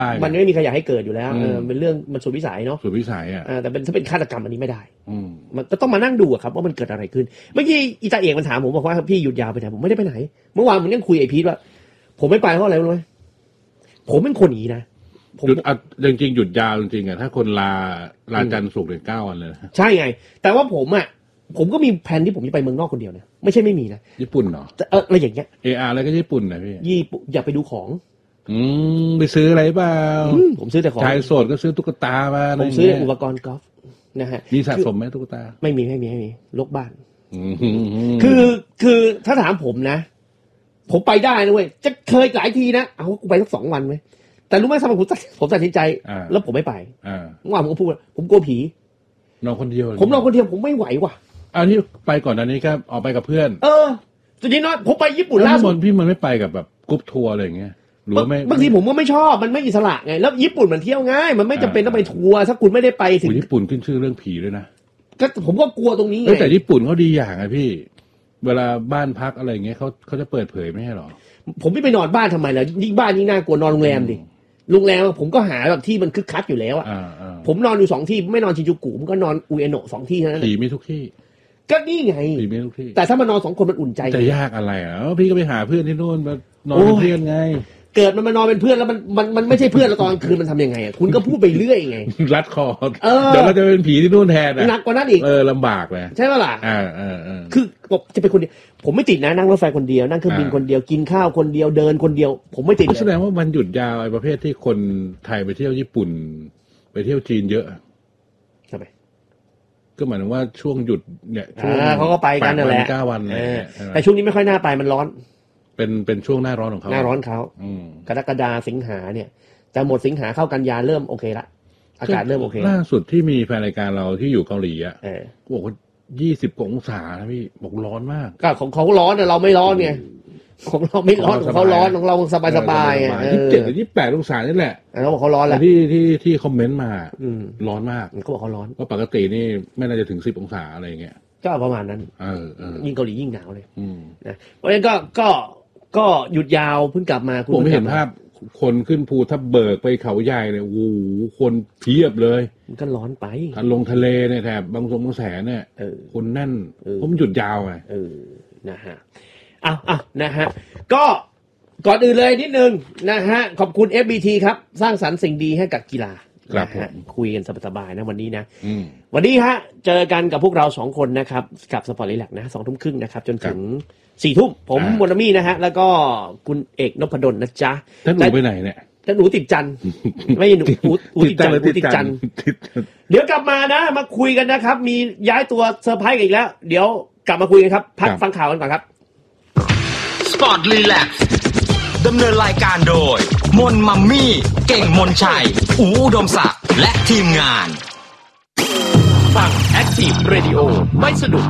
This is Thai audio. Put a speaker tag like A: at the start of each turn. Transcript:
A: มันไม่มีใครอยากให้เกิดอยู่แล้วเป็นเรื่องมันสุดวิสัยเนาะ
B: สุดวิสัยอ่ะ
A: แต่ถ้าเป็นฆาตกรรมอันนี้ไม่ได้มันก็ต้องมานั่งดูครับว่ามันเกิดอะไรขึ้นเมื่อกี้อีตาเอกมันถามผมบอกว่าพี่หยุดยาวไปไหนผมไม่ได้ไปไหนเมื่อวานผมยังคุยไอพีทว่าผมไม่ไปเพราะอะไรรู้ไหมผมเป็นคนอย่างนี้นะ
B: ผมจริงๆหยุดยาวจริงๆอ่ะถ้าคนลาจันทร์ศุกร์เลย9 วันเลย
A: ใช่ไงแต่ว่าผมก็มีแผนที่ผมจะไปเมืองนอกคนเดียวนะไม่ใช่ไม่มีนะ
B: ญี่ปุ่นเหรอ
A: อะไรอย่างเงี้ย
B: อะไรก็ญี่ปุ่นนะพี่
A: ญี่ปุ่นอยากไปดูของ
B: ไปซื้ออะไรเปล่า
A: ผมซื้อแต่ของ
B: ชายโสดก็ซื้อตุ๊กตามา
A: ผมซื้ออุปกรณ์กอล์ฟนะฮะ
B: มีสะสมไหมตุ๊กตา
A: ไม่มีลกบ้านคือถ้าถามผมนะผมไปได้นะเว้ยจะเคยหลายทีนะเอากูไปสัก2 วันไหมแต่รู้ไหมสำหรับผมตัดสินใจแล้วผมไม่ไปว่าผมก็พูดผมกลัวผี
B: นอนคนเดียว
A: ผมนอนคนเดียวผมไม่ไหวว่ะ
B: ที่ไปก่อนอันนี้ก็ออกไปกับเพื่อน
A: จริงๆนะผมไปญี่ปุ่นล่าสุด
B: พี่มันไม่ไปกับแบบกรุ๊ปทัวร์อะไรอย่างเงี้ยหรือไม่
A: บางทีผมก็ไม่ชอบมันไม่อิสระไงแล้วญี่ปุ่นมันเที่ยวง่ายมันไม่จำเป็นต้องไปทัวร์ถ้าคุณไม่ได้ไปถึง
B: ญี่ปุ่นขึ้นชื่อเรื่องผีด้วยนะ
A: ก็ผมก็กลัวตรงนี้ไง
B: แต่ญี่ปุ่นเขาดีอย่างไงพี่เวลาบ้านพักอะไรอย่างเงี้ยเขาจะเปิดเผยไม่ใช่หรอ
A: ผมไม่ไปนอนบ้านทำไมล่ะยิ่งบ้านยิ่งน่ากลัวนอนโรงแรมดิโรงแรมผมก็หาแบบที่มันคึกคักอยู่แล้วอ่ะผมนอนอยู่2 ที่ไม่นอนชินจูกุผมก็นอนอุเอโนะ2 ที่เท่านั้น
B: ผีไม่ทุกที่
A: ก็นี่ไง
B: ผีไม่ทุกที่
A: แต่ถ้ามานอน2 คนมันอุ่นใจ
B: จะยากอะไรอ่ะพี่ก็ไปหาเพื่อนที่นู่นมานอนเป็นเพื่อนไง
A: เกิดมันมานอนเป็นเพื่อนแล้วมันไม่ใช่เพื่อนแล้วตอนกลางคืนมันทำยังไงอ่ะคุณก็พูดไปเรื่อยไง
B: รัดคอเดี๋ยวเราจะเป็นผีที่นู่นแทน
A: หนักกว่านั้นอีก
B: ลำบากเลย
A: ใช่ป่ะล่ะคือจะเป็นคนเดียวผมไม่ติดนะนั่งรถไฟคนเดียวนั่งเครื่องบินคนเดียวกินข้าวคนเดียวเดินคนเดียวผมไม่ติด
B: แสดงว่ามันหยุดยาวไอ้ประเภทที่คนไทยไปเที่ยวญี่ปุ่นไปเที่ยวจีนเยอะ
A: ใช่ไหม
B: ก็หมายถึงว่าช่วงหยุดเนี่ย
A: เขาก็ไปกันนั่นแหละ
B: 9 วัน
A: แต่ช่วงนี้ไม่ค่อยน่าไปมันร้อน
B: เป็นช่วงหน้าร้อนของเขา
A: หน้าร้อนเขากรกฎาสิงหาเนี่ยจะหมดสิงหาเข้ากันยาเริ่มโอเคละอากาศเริ่มโอเค
B: ล่าสุดที่มีแฟนรายการเราที่อยู่เกาหลีอ่ะบอกว่า20 กว่าองศานะพี่บอกร้อนมาก
A: ก็ของเขาร้อนแต่เราไม่ร้อนไงของเราไม่ร้อนของเขาร้อนของเราสบายๆ
B: 27 28 องศานี่แหละ
A: เขาบอกเขาร้อนแหละ
B: ที่คอมเมนต์มาร้อนมาก
A: เขาบอกเขาร้อน
B: เพราะปกตินี่ไม่น่าจะถึง10 องศาอะไรอย่างเงี้ย
A: ก็ประมาณนั้นยิ่งเกาหลียิ่งหนาวเลยนะเพราะฉะนั้นก็หยุดยาวเพิ่งกลับมา
B: ผมเห็นภาพคนขึ้นภูทับเบิกไปเขาใหญ่เนี่ยโอ้โหคนเพียบเลย
A: มันก็ร้อนไป
B: ทะเลเนี่ยแถบบางแสนเนี่ยคนแน่นผมหยุดยาวไง
A: นะฮะนะฮะก็ก่อนอื่นเลยนิดนึงนะฮะขอบคุณ FBT ครับสร้างสรรค์สิ่งดีให้กับกีฬา
B: ครับ
A: คุยกันสบายๆนะวันนี้นะวันนี้ฮะเจอกันกับพวกเรา2 คนนะครับกับสปอร์ตรีแลกซ์นะ 20:30 นะครับจนถึง4 ทุ่มผมมนมี่นะฮะแล้วก็คุณเอกนพดลนะจ๊ะ
B: ท่านหนูไปไหนเนี่ย
A: ท่านหนูติดจันไม่หนูติดจันเดี๋ยวกลับมานะมาคุยกันนะครับมีย้ายตัวเซอร์ไพรส์อีกแล้วเดี๋ยวกลับมาคุยกันครับพักฟังข่าวกันก่อนครับ
C: สปอร์ตรีแลกซ์ดำเนินรายการโดยมนมัมมี่เก่งมนชัยอู๋อุดมศักดิ์และทีมงาน
D: ฟัง Active Radio ไม่สะดุด